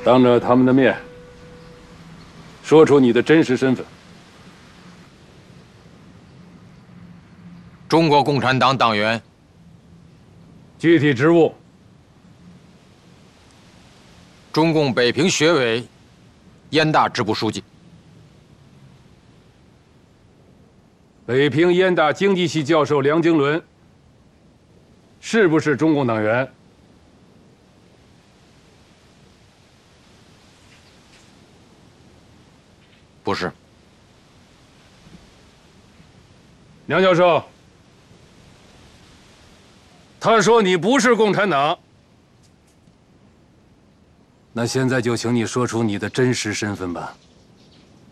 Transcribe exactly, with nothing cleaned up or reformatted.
当着他们的面，说出你的真实身份。 中国共产党党员。 具体职务。 中共北平学委燕大支部书记。 北平燕大经济系教授梁经纶，是不是中共党员？ 不是， 梁教授，他说你不是共产党，那现在就请你说出你的真实身份吧。